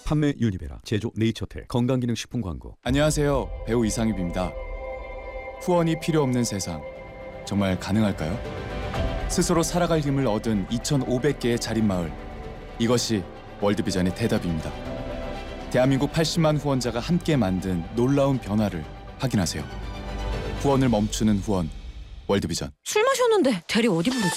판매 유니베라, 제조 네이처텍, 건강기능식품 광고. 안녕하세요. 배우 이상입입니다. 후원이 필요 없는 세상, 정말 가능할까요? 스스로 살아갈 힘을 얻은 2,500개의 자립마을, 이것이 월드비전의 대답입니다. 대한민국 80만 후원자가 함께 만든 놀라운 변화를 확인하세요. 후원을 멈추는 후원, 월드비전. 술 마셨는데 대리 어디 부르지?